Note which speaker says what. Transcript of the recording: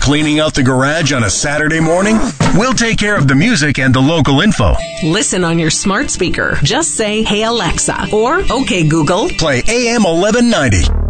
Speaker 1: Cleaning out the garage on a Saturday morning? We'll take care of the music and the local info.
Speaker 2: Listen on your smart speaker. Just say, "Hey Alexa," or "Okay Google."
Speaker 1: Play AM 1190.